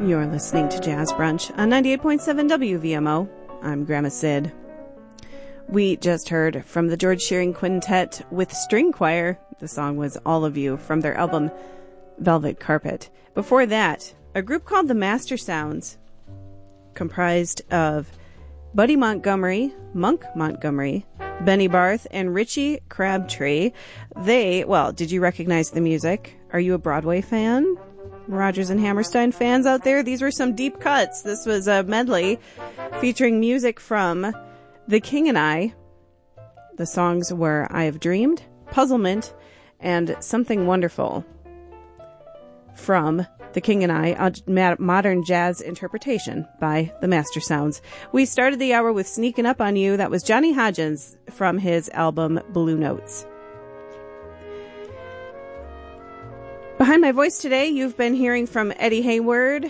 You're listening to Jazz Brunch on 98.7 WVMO. I'm Grandma Sid. We just heard from the George Shearing Quintet with String Choir. The song was All of You from their album Velvet Carpet. Before that, a group called the Master Sounds, comprised of Buddy Montgomery, Monk Montgomery, Benny Barth, and Richie Crabtree. Did you recognize the music? Are you a Broadway fan? Rodgers and Hammerstein fans out there? These were some deep cuts. This was a medley featuring music from The King and I. The songs were I Have Dreamed, Puzzlement, and Something Wonderful from The King and I, a modern jazz interpretation by the Master Sounds. We started the hour with Sneaking Up on You. That was Johnny Hodgins from his album Blue Notes. Behind my voice today, you've been hearing from Eddie Haywood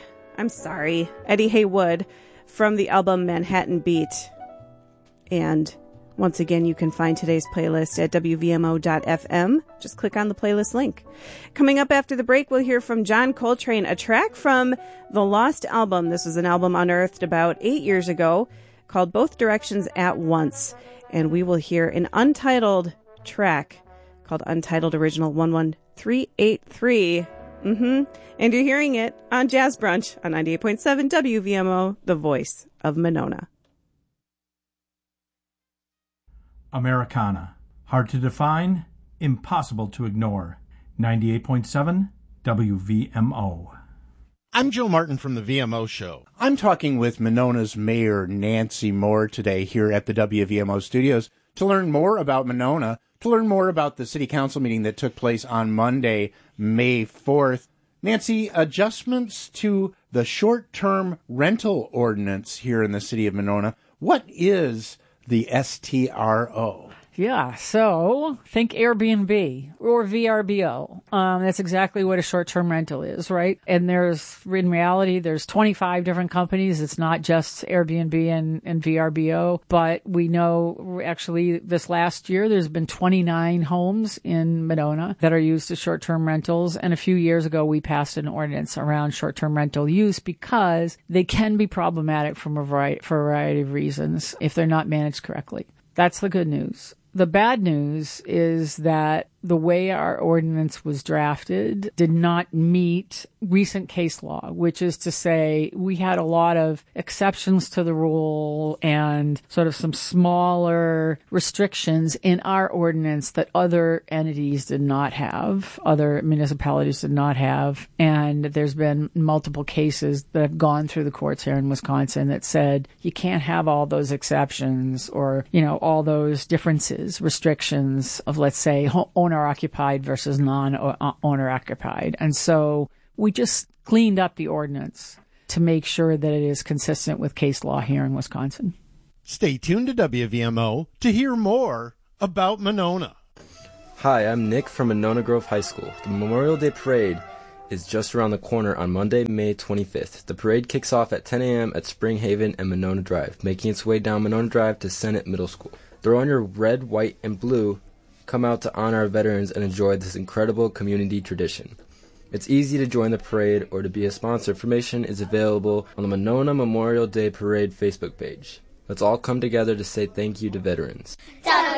from the album Manhattan Beat. And once again, you can find today's playlist at wvmo.fm. Just click on the playlist link. Coming up after the break, we'll hear from John Coltrane, a track from the Lost album. This was an album unearthed about 8 years ago called Both Directions at Once. And we will hear an untitled track called Untitled Original 11383. And you're hearing it on Jazz Brunch on 98.7 WVMO, the voice of Monona. Americana. Hard to define, impossible to ignore. 98.7 WVMO. I'm Joe Martin from the VMO Show. I'm talking with Monona's Mayor Nancy Moore today here at the WVMO studios to learn more about Monona, to learn more about the City Council meeting that took place on Monday, May 4th. Nancy, adjustments to the short-term rental ordinance here in the city of Monona. What is the STRO? Yeah, so think Airbnb or VRBO. That's exactly what a short-term rental is, right? And in reality, there's 25 different companies. It's not just Airbnb and VRBO, but we know actually this last year, there's been 29 homes in Monona that are used as short-term rentals. And a few years ago, we passed an ordinance around short-term rental use because they can be problematic for a variety of reasons if they're not managed correctly. That's the good news. The bad news is that the way our ordinance was drafted did not meet recent case law, which is to say we had a lot of exceptions to the rule and sort of some smaller restrictions in our ordinance that other entities did not have, other municipalities did not have. And there's been multiple cases that have gone through the courts here in Wisconsin that said you can't have all those exceptions or, all those differences, restrictions of, let's say, owner-occupied versus non-owner-occupied. And so we just cleaned up the ordinance to make sure that it is consistent with case law here in Wisconsin. Stay tuned to WVMO to hear more about Monona. Hi, I'm Nick from Monona Grove High School. The Memorial Day Parade is just around the corner on Monday, May 25th. The parade kicks off at 10 a.m. at Spring Haven and Monona Drive, making its way down Monona Drive to Senate Middle School. Throw on your red, white, and blue. Come out to honor our veterans and enjoy this incredible community tradition. It's easy to join the parade or to be a sponsor. Information is available on the Monona Memorial Day Parade Facebook page. Let's all come together to say thank you to veterans.